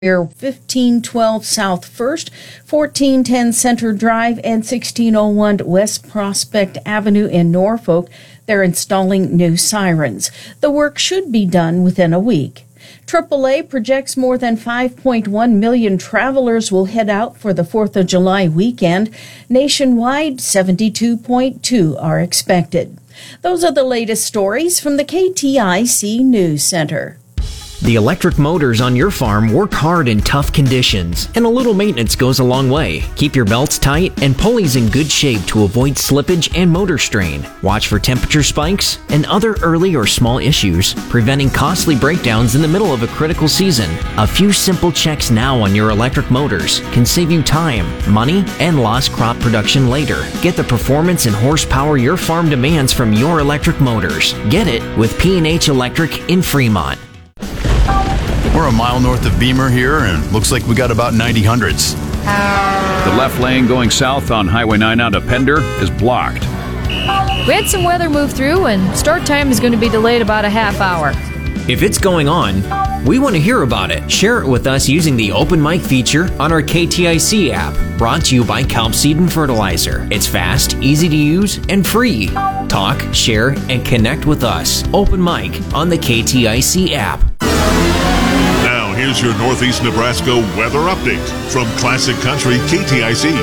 1512 South 1st, 1410 Center Drive, and 1601 West Prospect Avenue in Norfolk. They're installing new sirens. The work should be done within a week. AAA projects more than 5.1 million travelers will head out for the 4th of July weekend. Nationwide, 72.2 are expected. Those are the latest stories from the KTIC News Center. The electric motors on your farm work hard in tough conditions, and a little maintenance goes a long way. Keep your belts tight and pulleys in good shape to avoid slippage and motor strain. Watch for temperature spikes and other early or small issues, preventing costly breakdowns in the middle of a critical season. A few simple checks now on your electric motors can save you time, money, and lost crop production later. Get the performance and horsepower your farm demands from your electric motors. Get it with P&H Electric in Fremont. We're a mile north of Beamer here, and looks like we got about 90 hundredths. The left lane going south on Highway 9 out of Pender is blocked. We had some weather move through, and start time is going to be delayed about a half hour. If it's going on, we want to hear about it. Share it with us using the Open Mic feature on our KTIC app, brought to you by Kelp Seed and Fertilizer. It's fast, easy to use, and free. Talk, share, and connect with us. Open Mic on the KTIC app. Now, here's your Northeast Nebraska weather update from Classic Country KTIC.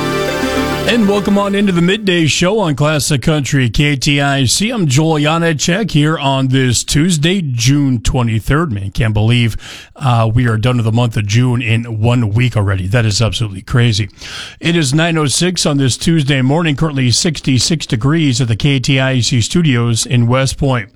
And welcome on into the midday show on Classic Country KTIC. I'm Joel Janacek here on this Tuesday, June 23rd. Man, can't believe we are done with the month of June in 1 week already. That is absolutely crazy. It is 9:06 on this Tuesday morning, currently 66 degrees at the KTIC studios in West Point.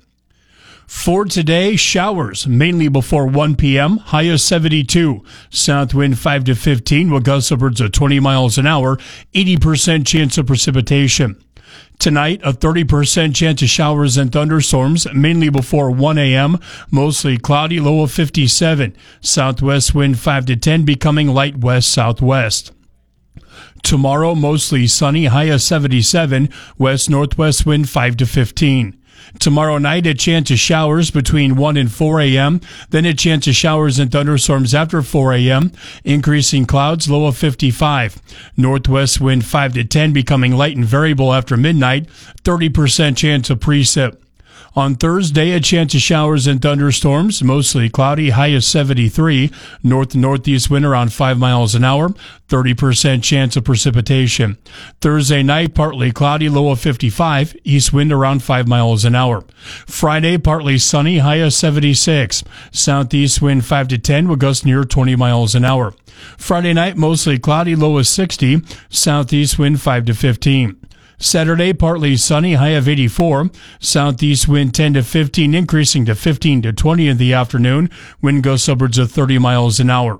For today, showers mainly before 1 p.m., high of 72. South wind 5 to 15 with gusts upwards of 20 miles an hour, 80% chance of precipitation. Tonight, a 30% chance of showers and thunderstorms, mainly before 1 a.m., mostly cloudy, low of 57. Southwest wind 5 to 10, becoming light west-southwest. Tomorrow, mostly sunny, high of 77, west-northwest wind 5 to 15. Tomorrow night, a chance of showers between 1 and 4 a.m., then a chance of showers and thunderstorms after 4 a.m., increasing clouds, low of 55. Northwest wind 5 to 10, becoming light and variable after midnight, 30% chance of precip. On Thursday, a chance of showers and thunderstorms, mostly cloudy, high of 73, north-northeast wind around 5 miles an hour, 30% chance of precipitation. Thursday night, partly cloudy, low of 55, east wind around 5 miles an hour. Friday, partly sunny, high of 76, southeast wind 5 to 10 with gusts near 20 miles an hour. Friday night, mostly cloudy, low of 60, southeast wind 5 to 15. Saturday, partly sunny, high of 84. Southeast wind 10 to 15, increasing to 15 to 20 in the afternoon. Wind gusts upwards of 30 miles an hour.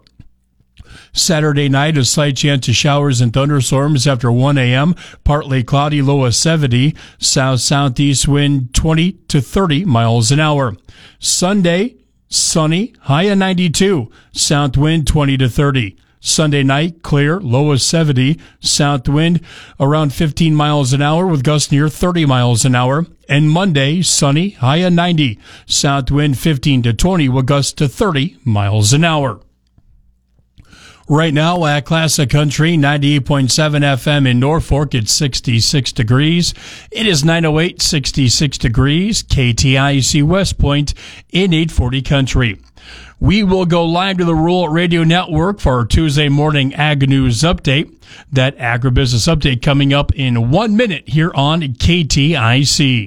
Saturday night, a slight chance of showers and thunderstorms after 1 a.m. Partly cloudy, low of 70. South-southeast wind 20 to 30 miles an hour. Sunday, sunny, high of 92. South wind 20 to 30. Sunday night, clear, low of 70, south wind around 15 miles an hour with gusts near 30 miles an hour. And Monday, sunny, high of 90, south wind 15 to 20 with gusts to 30 miles an hour. Right now at Classic Country, 98.7 FM in Norfolk, it's 66 degrees. It is 9:08, 66 degrees, KTIC West Point in 840 Country. We will go live to the Rural Radio Network for our Tuesday morning Ag News Update. That agribusiness update coming up in 1 minute here on KTIC.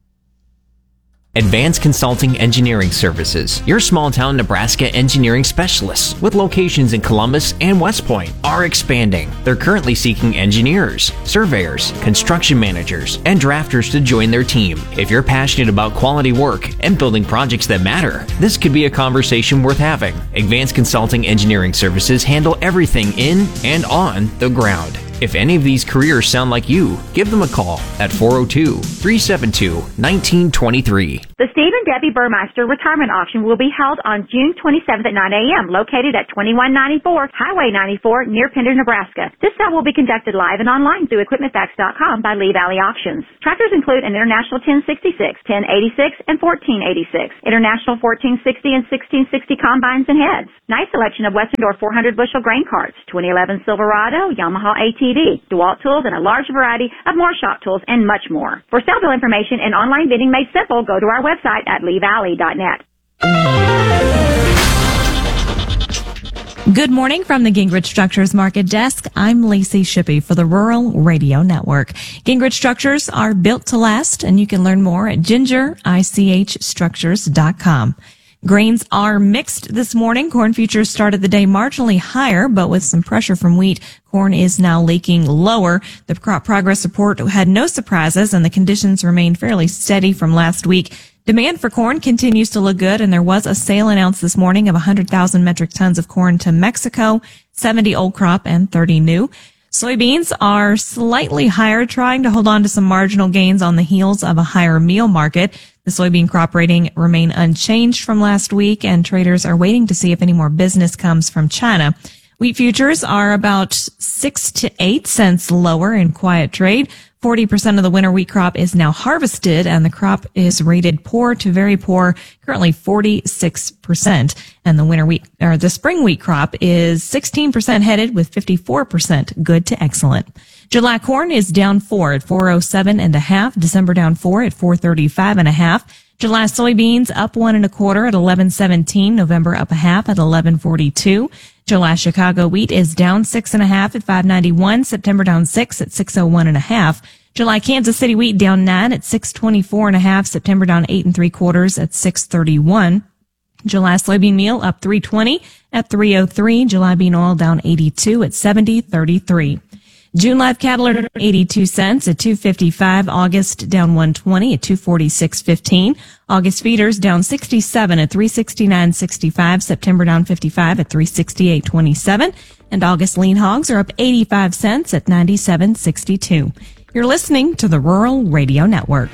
Advanced Consulting Engineering Services, your small-town Nebraska engineering specialists with locations in Columbus and West Point, are expanding. They're currently seeking engineers, surveyors, construction managers, and drafters to join their team. If you're passionate about quality work and building projects that matter, this could be a conversation worth having. Advanced Consulting Engineering Services handle everything in and on the ground. If any of these careers sound like you, give them a call at 402-372-1923. The Steve and Debbie Burmeister Retirement Auction will be held on June 27th at 9 a.m., located at 2194 Highway 94 near Pender, Nebraska. This sale will be conducted live and online through EquipmentFacts.com by Lee Valley Auctions. Tractors include an International 1066, 1086, and 1486, International 1460 and 1660 combines and heads. Nice selection of Westendorf 400 bushel grain carts, 2011 Silverado, Yamaha ATV, DeWalt tools, and a large variety of more shop tools and much more. For sale bill information and online bidding made simple, go to our website at leevalley.net. Good morning from the Gingrich Structures Market Desk. I'm Lacey Shippey for the Rural Radio Network. Gingrich Structures are built to last, and you can learn more at gingerichstructures.com. Grains are mixed this morning. Corn futures started the day marginally higher, but with some pressure from wheat, corn is now leaking lower. The crop progress report had no surprises, and the conditions remained fairly steady from last week. Demand for corn continues to look good, and there was a sale announced this morning of 100,000 metric tons of corn to Mexico, 70 old crop and 30 new. Soybeans are slightly higher, trying to hold on to some marginal gains on the heels of a higher meal market. The soybean crop rating remained unchanged from last week, and traders are waiting to see if any more business comes from China. Wheat futures are about 6 to 8 cents lower in quiet trade. 40% of the winter wheat crop is now harvested, and the crop is rated poor to very poor, currently 46%. And the spring wheat crop is 16% headed, with 54% good to excellent. July corn is down 4 at 407.5. December down 4 at 435.5. July soybeans up 1 1/4 at 11.17. November up 1/2 at 11.42. July Chicago wheat is down 6 1/2 at 5.91. September down 6 at 6.01.5. July Kansas City wheat down 9 at 6.24.5. September down 8 3/4 at 6.31. July soybean meal up 3.20 at 3.03. July bean oil down 82 at 70.33. June live cattle are 82 cents at 2.55. August down 1.20 at 2.46.15. August feeders down 67 at 3.69.65. September down 55 at 3.68.27. And August lean hogs are up 85 cents at 97.62. You're listening to the Rural Radio Network.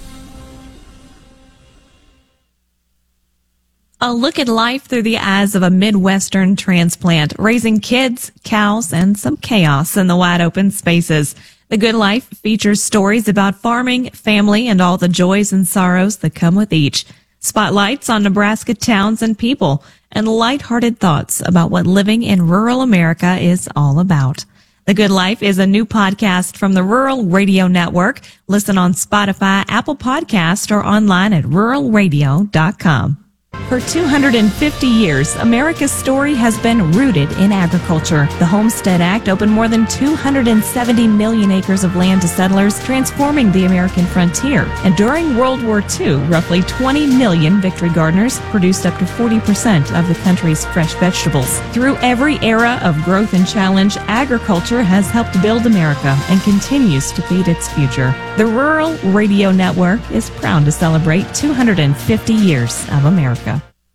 A look at life through the eyes of a Midwestern transplant, raising kids, cows, and some chaos in the wide open spaces. The Good Life features stories about farming, family, and all the joys and sorrows that come with each. Spotlights on Nebraska towns and people, and lighthearted thoughts about what living in rural America is all about. The Good Life is a new podcast from the Rural Radio Network. Listen on Spotify, Apple Podcast, or online at ruralradio.com. For 250 years, America's story has been rooted in agriculture. The Homestead Act opened more than 270 million acres of land to settlers, transforming the American frontier. And during World War II, roughly 20 million victory gardeners produced up to 40% of the country's fresh vegetables. Through every era of growth and challenge, agriculture has helped build America and continues to feed its future. The Rural Radio Network is proud to celebrate 250 years of America.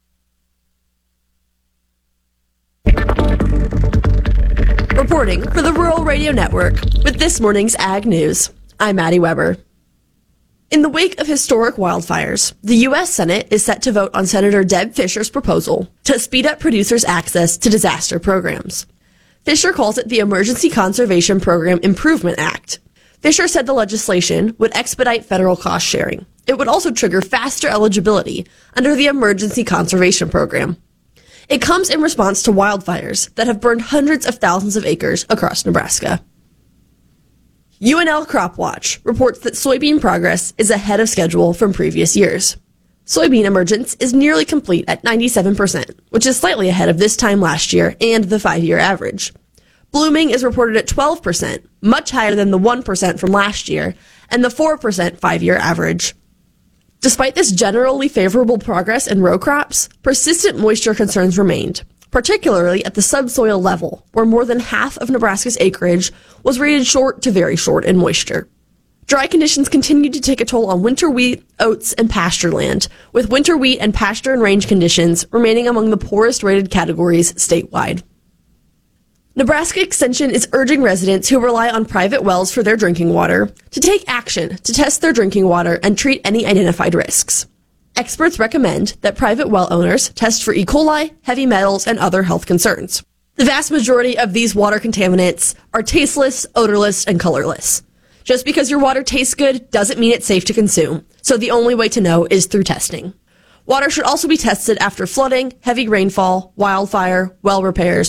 Reporting for the Rural Radio Network with this morning's Ag News, I'm Maddie Weber. In the wake of historic wildfires, the U.S. Senate is set to vote on Senator Deb Fischer's proposal to speed up producers' access to disaster programs. Fischer calls it the Emergency Conservation Program Improvement Act. Fischer said the legislation would expedite federal cost sharing. It would also trigger faster eligibility under the Emergency Conservation Program. It comes in response to wildfires that have burned hundreds of thousands of acres across Nebraska. UNL Crop Watch reports that soybean progress is ahead of schedule from previous years. Soybean emergence is nearly complete at 97%, which is slightly ahead of this time last year and the 5-year average. Blooming is reported at 12%, much higher than the 1% from last year and the 4% 5-year average. Despite this generally favorable progress in row crops, persistent moisture concerns remained, particularly at the subsoil level, where more than half of Nebraska's acreage was rated short to very short in moisture. Dry conditions continued to take a toll on winter wheat, oats, and pasture land, with winter wheat and pasture and range conditions remaining among the poorest rated categories statewide. Nebraska Extension is urging residents who rely on private wells for their drinking water to take action to test their drinking water and treat any identified risks. Experts recommend that private well owners test for E. coli, heavy metals, and other health concerns. The vast majority of these water contaminants are tasteless, odorless, and colorless. Just because your water tastes good doesn't mean it's safe to consume, so the only way to know is through testing. Water should also be tested after flooding, heavy rainfall, wildfire, well repairs,